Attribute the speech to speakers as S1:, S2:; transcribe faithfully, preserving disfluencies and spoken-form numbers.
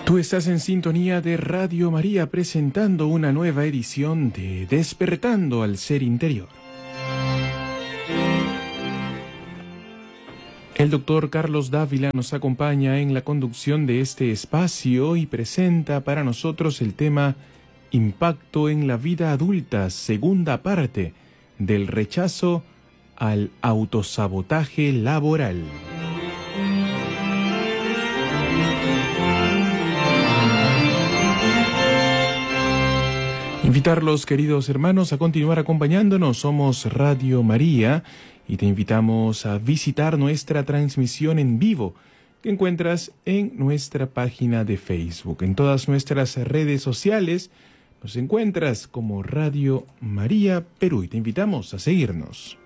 S1: Tú estás en sintonía de Radio María presentando una nueva edición de Despertando al Ser Interior. El doctor Carlos Dávila nos acompaña en la conducción de este espacio y presenta para nosotros el tema Impacto en la vida adulta, segunda parte, del rechazo al autosabotaje laboral. Invitarlos, queridos hermanos, a continuar acompañándonos. Somos Radio María y te invitamos a visitar nuestra transmisión en vivo que encuentras en nuestra página de Facebook. En todas nuestras redes sociales nos encuentras como Radio María Perú y te invitamos a seguirnos.